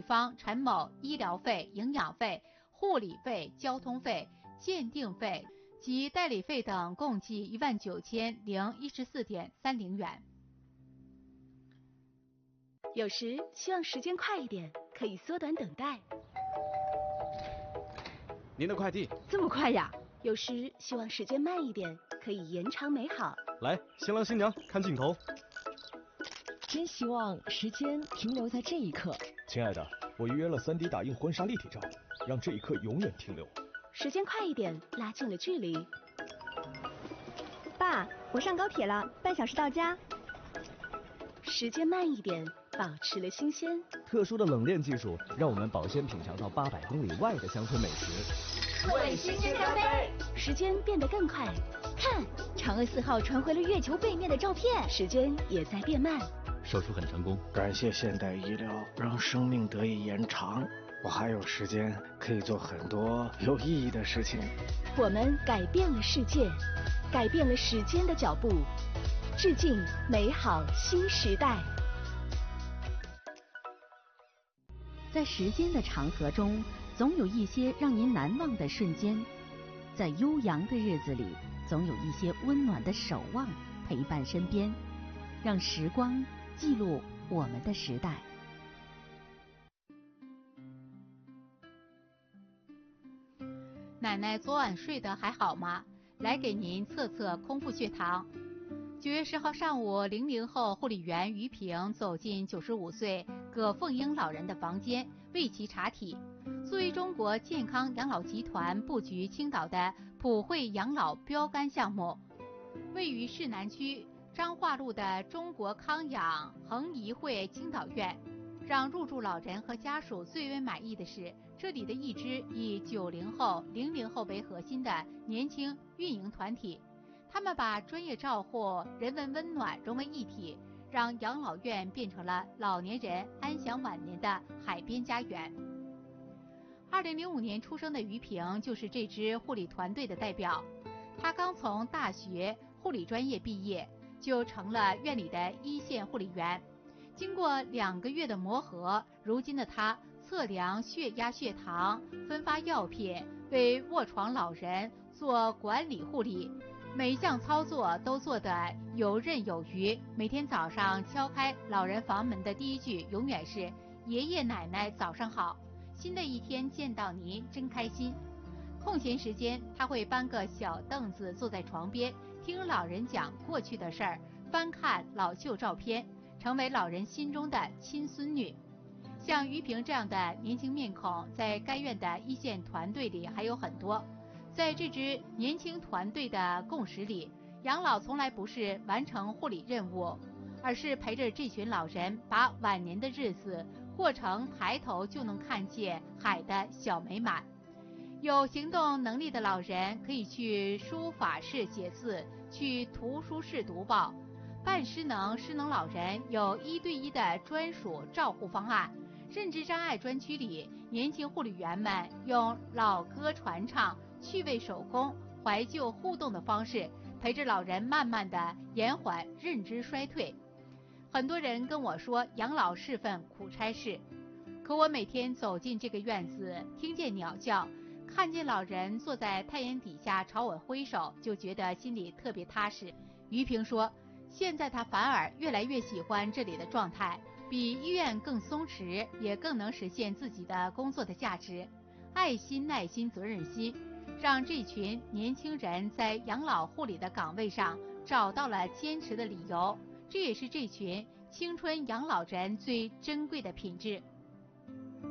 方陈某医疗费、营养费、护理费、交通费、鉴定费及代理费等共计19014.30元。 有时希望时间快一点，可以缩短等待。 您的快递这么快呀？有时希望时间慢一点，可以延长美好。 来，新郎新娘看镜头。 真希望时间停留在这一刻。 亲爱的，我预约了3D 打印婚纱立体照，让这一刻永远停留。 时间快一点，拉近了距离。 爸，我上高铁了，半小时到家。 时间慢一点，保持了新鲜。 特殊的冷链技术让我们保鲜品尝到800公里外的乡村美食。 为新鲜交杯， 时间变得更快。看， 嫦娥4号传回了月球背面的照片。 时间也在变慢。 手术很成功， 感谢现代医疗，让生命得以延长。我还有时间可以做很多有意义的事情。 我们改变了世界，改变了时间的脚步，致敬美好新时代。 在时间的长河中，总有一些让您难忘的瞬间；在悠扬的日子里，总有一些温暖的守望陪伴身边，让时光记录我们的时代。 奶奶昨晚睡得还好吗？来给您测测空腹血糖。9月10号上午，00后护理员于平走进95岁葛凤英老人的房间，为其查体。作为中国健康养老集团布局青岛的普惠养老标杆项目，位于市南区彰化路的中国康养恒颐会青岛院，让入住老人和家属最为满意的是，这里的一支以90后、00后为核心的年轻运营团体，他们把专业照护、人文温暖融为一体，让养老院变成了老年人安享晚年的海边家园。2005年出生的于平就是这支护理团队的代表，他刚从大学护理专业毕业，就成了院里的一线护理员。经过2个月的磨合，如今的他测量血压、血糖，分发药品，为卧床老人做管理护理，每一项操作都做得游刃有余。每天早上敲开老人房门的第一句永远是“爷爷奶奶早上好，新的一天见到您真开心”。空闲时间，他会搬个小凳子坐在床边，听老人讲过去的事儿，翻看老旧照片，成为老人心中的亲孙女。像于平这样的年轻面孔，在该院的一线团队里还有很多。在这支年轻团队的共识里，养老从来不是完成护理任务，而是陪着这群老人把晚年的日子过成抬头就能看见海的小美满。有行动能力的老人可以去书法室写字，去图书室读报。半失能、失能老人有1对1的专属照护方案。认知障碍专区里，年轻护理员们用老歌传唱、趣味手工、怀旧互动的方式，陪着老人慢慢地延缓认知衰退。很多人跟我说，养老是份苦差事，可我每天走进这个院子，听见鸟叫，看见老人坐在太阳底下朝我挥手，就觉得心里特别踏实。于平说，现在他反而越来越喜欢这里的状态，比医院更松弛，也更能实现自己的工作的价值。爱心、耐心、责任心，让这群年轻人在养老护理的岗位上找到了坚持的理由，这也是这群青春养老人最珍贵的品质。